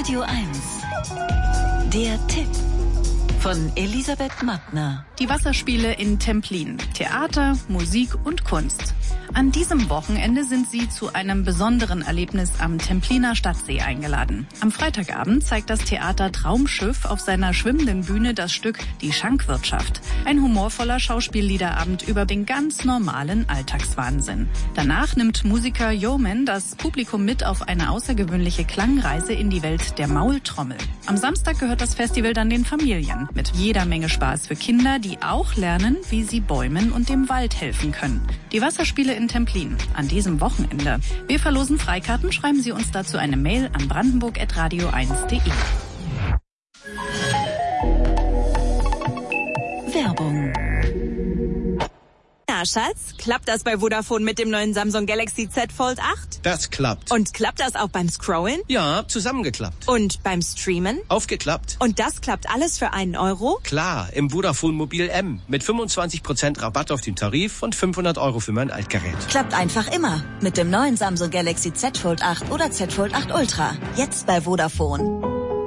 Radio 1. Der Tipp von Elisabeth Mattner. Die Wasserspiele in Templin. Theater, Musik und Kunst. An diesem Wochenende sind Sie zu einem besonderen Erlebnis am Templiner Stadtsee eingeladen. Am Freitagabend zeigt das Theater Traumschiff auf seiner schwimmenden Bühne das Stück Die Schankwirtschaft. Ein humorvoller Schauspielliederabend über den ganz normalen Alltagswahnsinn. Danach nimmt Musiker Yeoman das Publikum mit auf eine außergewöhnliche Klangreise in die Welt der Maultrommel. Am Samstag gehört das Festival dann den Familien. Mit jeder Menge Spaß für Kinder, die auch lernen, wie sie Bäumen und dem Wald helfen können. Die Wasserspiele in Templin an diesem Wochenende. Wir verlosen Freikarten. Schreiben Sie uns dazu eine Mail an brandenburg@radio1.de. Werbung. Na, Schatz, klappt das bei Vodafone mit dem neuen Samsung Galaxy Z Fold 8? Das klappt. Und klappt das auch beim Scrollen? Ja, zusammengeklappt. Und beim Streamen? Aufgeklappt. Und das klappt alles für einen Euro? Klar, im Vodafone Mobil M. Mit 25% Rabatt auf den Tarif und 500 € für mein Altgerät. Klappt einfach immer. Mit dem neuen Samsung Galaxy Z Fold 8 oder Z Fold 8 Ultra. Jetzt bei Vodafone.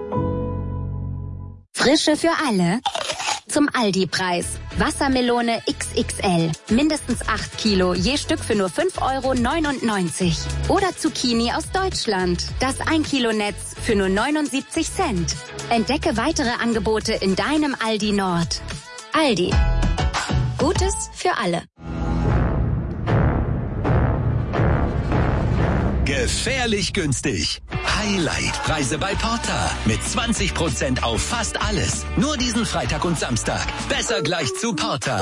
Frische für alle. Zum Aldi-Preis. Wassermelone XXL. Mindestens 8 Kilo, je Stück für nur 5,99 €. Oder Zucchini aus Deutschland. Das 1 Kilo Netz für nur 79 Cent. Entdecke weitere Angebote in deinem Aldi Nord. Aldi. Gutes für alle. Gefährlich günstig. Highlight-Preise bei Porta. Mit 20% auf fast alles. Nur diesen Freitag und Samstag. Besser gleich zu Porta.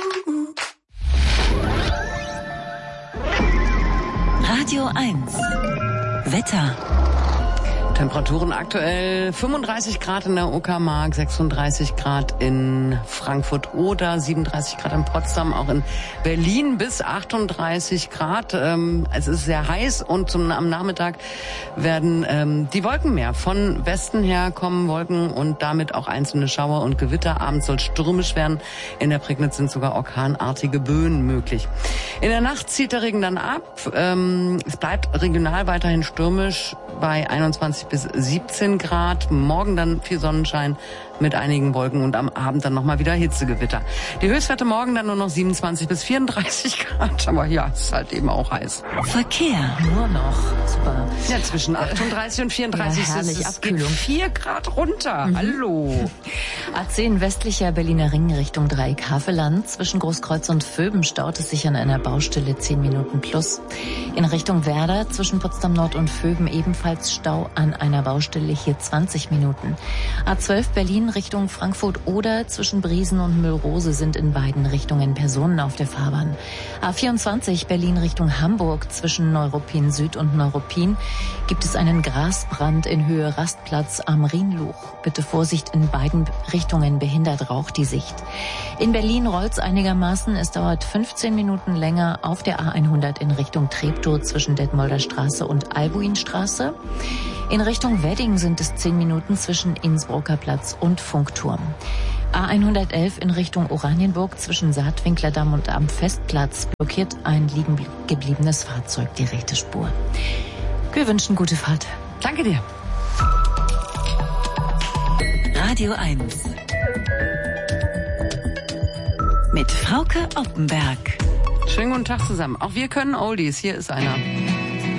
Radio 1. Wetter. Temperaturen aktuell 35 Grad in der Uckermark, 36 Grad in Frankfurt oder 37 Grad in Potsdam, auch in Berlin bis 38 Grad. Es ist sehr heiß und am Nachmittag werden die Wolken mehr. Von Westen her kommen Wolken und damit auch einzelne Schauer und Gewitter. Abends soll stürmisch werden. In der Prignitz sind sogar orkanartige Böen möglich. In der Nacht zieht der Regen dann ab. Es bleibt regional weiterhin stürmisch bei 21 bis 17 Grad. Morgen dann viel Sonnenschein mit einigen Wolken und am Abend dann nochmal wieder Hitzegewitter. Die Höchstwerte morgen dann nur noch 27 bis 34 Grad. Aber ja, es ist halt eben auch heiß. Verkehr. Nur noch. Super. Ja, zwischen 38 und 34 ja, herrlich, ist es Abkühlung. geht 4 Grad runter. Hallo. A10 westlicher Berliner Ring Richtung Dreieck Havelland. Zwischen Großkreuz und Vöben staut es sich an einer Baustelle 10 Minuten plus. In Richtung Werder zwischen Potsdam Nord und Vöben ebenfalls Stau an einer Baustelle, hier 20 Minuten. A12 Berlin Richtung Frankfurt oder zwischen Briesen und Müllrose sind in beiden Richtungen Personen auf der Fahrbahn. A24 Berlin Richtung Hamburg zwischen Neuruppin Süd und Neuruppin gibt es einen Grasbrand in Höhe Rastplatz am Rhinluch. Bitte Vorsicht, in beiden Richtungen behindert Rauch die Sicht. In Berlin rollt's einigermaßen. Es dauert 15 Minuten länger auf der A100 in Richtung Treptow zwischen Detmolder Straße und Albuinstraße. In Richtung Wedding sind es 10 Minuten zwischen Innsbrucker Platz und Funkturm. A111 in Richtung Oranienburg zwischen Saatwinklerdamm und am Festplatz blockiert ein liegen gebliebenes Fahrzeug die rechte Spur. Wir wünschen gute Fahrt. Danke dir. Radio 1. Mit Frauke Oppenberg. Schönen guten Tag zusammen. Auch wir können Oldies. Hier ist einer.